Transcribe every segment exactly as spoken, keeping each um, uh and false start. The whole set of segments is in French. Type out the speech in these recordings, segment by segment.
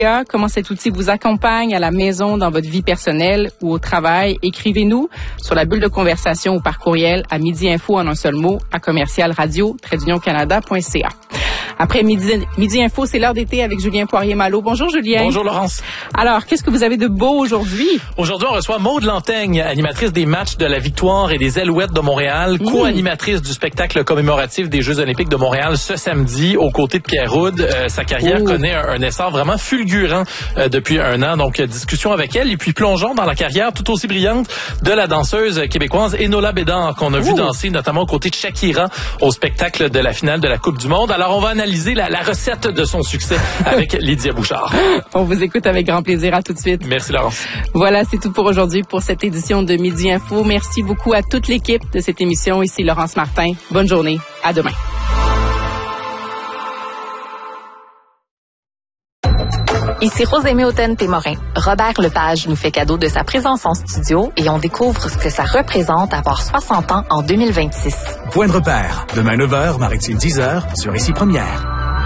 Comment cet outil vous accompagne à la maison, dans votre vie personnelle ou au travail. Écrivez-nous sur la bulle de conversation ou par courriel à midi info en un seul mot à commercial radio trait d'union canada point c a. Après midi, midi info, c'est l'heure d'été avec Julien Poirier-Malo. Bonjour Julien. Bonjour Laurence. Alors, qu'est-ce que vous avez de beau aujourd'hui? Aujourd'hui, on reçoit Maude Lantaigne, animatrice des matchs de la Victoire et des Alouettes de Montréal, mmh. co-animatrice du spectacle commémoratif des Jeux olympiques de Montréal ce samedi aux côtés de Pierre Houde. Euh, sa carrière mmh. connaît un, un essor vraiment fulgurant euh, depuis un an. Donc, discussion avec elle et puis plongeons dans la carrière tout aussi brillante de la danseuse québécoise Enola Bédard qu'on a mmh. vu danser notamment aux côtés de Shakira au spectacle de la finale de la Coupe du Monde. Alors, on va analyser La, la recette de son succès avec Lydia Bouchard. On vous écoute avec grand plaisir. À tout de suite. Merci Laurence. Voilà, c'est tout pour aujourd'hui pour cette édition de Midi Info. Merci beaucoup à toute l'équipe de cette émission. Ici Laurence Martin. Bonne journée. À demain. Ici Rosémie Hautaine-Témorin. Robert Lepage nous fait cadeau de sa présence en studio et on découvre ce que ça représente avoir soixante ans en deux mille vingt-six. Point de repère. Demain neuf heures, Maritime dix heures, sur Ici Première.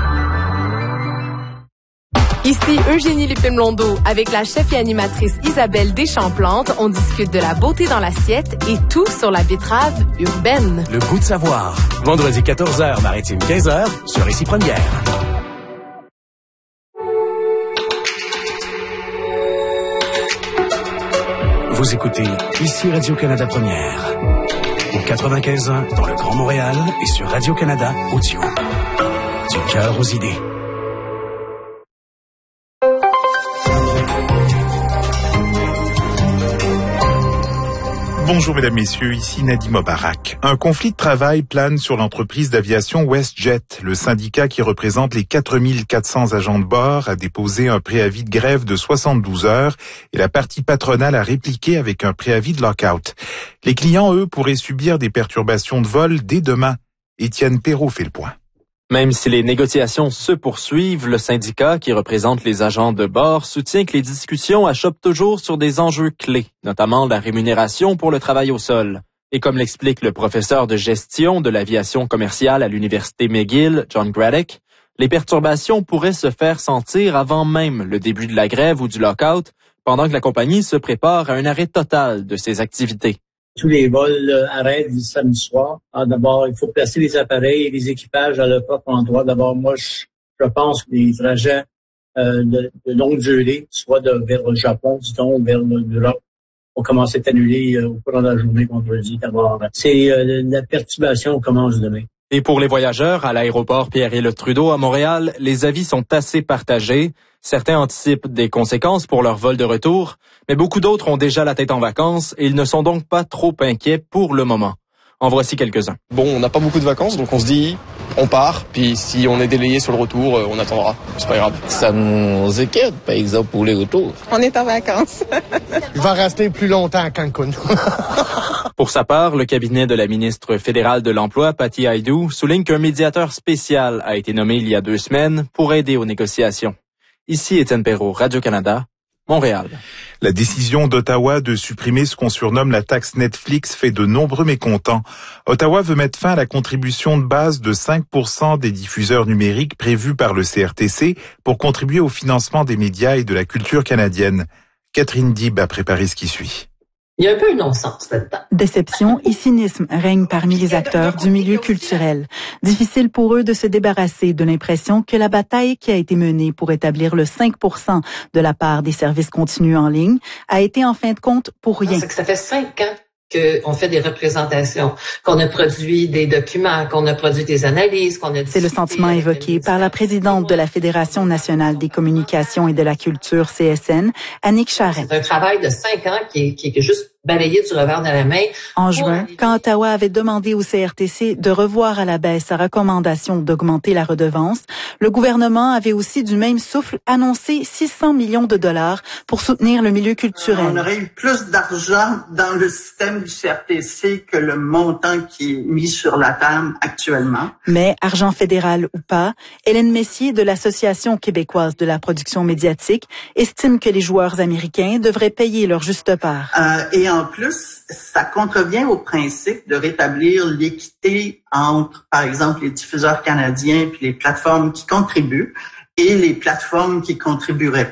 Ici Eugénie Lépine-Blondeau. Avec la chef et animatrice Isabelle Deschamps-Plante, on discute de la beauté dans l'assiette et tout sur la betterave urbaine. Le goût de savoir. Vendredi quatorze heures, Maritime quinze heures, sur Ici Première. Vous écoutez Ici Radio-Canada Première. Au quatre-vingt-quinze ans dans le Grand Montréal et sur Radio-Canada Audio. Du cœur aux idées. Bonjour mesdames, messieurs, ici Nadim Mobarak. Un conflit de travail plane sur l'entreprise d'aviation WestJet. Le syndicat qui représente les quatre mille quatre cents agents de bord a déposé un préavis de grève de soixante-douze heures et la partie patronale a répliqué avec un préavis de lockout. Les clients, eux, pourraient subir des perturbations de vol dès demain. Étienne Perrault fait le point. Même si les négociations se poursuivent, le syndicat qui représente les agents de bord soutient que les discussions achoppent toujours sur des enjeux clés, notamment la rémunération pour le travail au sol. Et comme l'explique le professeur de gestion de l'aviation commerciale à l'université McGill, John Graddick, les perturbations pourraient se faire sentir avant même le début de la grève ou du lockout, pendant que la compagnie se prépare à un arrêt total de ses activités. Tous les vols euh, arrêtent du samedi soir. Ah, d'abord, il faut placer les appareils et les équipages à leur propre endroit. D'abord, moi, je, je pense que les trajets euh, de, de longue durée, soit de, vers le Japon, disons, ou vers l'Europe, vont commencer à être annulés euh, au cours de la journée vendredi. D'abord, c'est euh, la perturbation commence demain. Et pour les voyageurs à l'aéroport Pierre-Éliott Trudeau à Montréal, les avis sont assez partagés. Certains anticipent des conséquences pour leur vol de retour, mais beaucoup d'autres ont déjà la tête en vacances et ils ne sont donc pas trop inquiets pour le moment. En voici quelques-uns. Bon, on n'a pas beaucoup de vacances, donc on se dit, on part, puis si on est délayé sur le retour, on attendra. C'est pas grave. Ça nous inquiète, par exemple, pour les retours. On est en vacances. Je vais rester plus longtemps à Cancun. Pour sa part, le cabinet de la ministre fédérale de l'Emploi, Patty Hajdu, souligne qu'un médiateur spécial a été nommé il y a deux semaines pour aider aux négociations. Ici Étienne Perrault, Radio-Canada, Montréal. La décision d'Ottawa de supprimer ce qu'on surnomme la taxe Netflix fait de nombreux mécontents. Ottawa veut mettre fin à la contribution de base de cinq pour cent des diffuseurs numériques prévue par le C R T C pour contribuer au financement des médias et de la culture canadienne. Catherine Dib a préparé ce qui suit. Il y a un peu de non-sens là-dedans. Déception et cynisme règnent parmi les acteurs du milieu culturel. Difficile pour eux de se débarrasser de l'impression que la bataille qui a été menée pour établir le cinq pour cent de la part des services continus en ligne a été en fin de compte pour rien. C'est que ça fait cinq ans qu'on fait des représentations, qu'on a produit des documents, qu'on a produit des analyses, qu'on a... C'est le sentiment évoqué par la présidente de la Fédération nationale des communications et de la culture, C S N, Annick Charret. C'est un travail de cinq ans qui est, qui est juste balayé du revers de la main. En juin, quand Ottawa avait demandé au C R T C de revoir à la baisse sa recommandation d'augmenter la redevance, le gouvernement avait aussi du même souffle annoncé six cents millions de dollars pour soutenir le milieu culturel. On aurait eu plus d'argent dans le système du C R T C que le montant qui est mis sur la table actuellement. Mais, argent fédéral ou pas, Hélène Messier de l'Association québécoise de la production médiatique estime que les joueurs américains devraient payer leur juste part. Euh, et en plus, ça contrevient au principe de rétablir l'équité entre, par exemple, les diffuseurs canadiens puis les plateformes qui contribuent et les plateformes qui contribueraient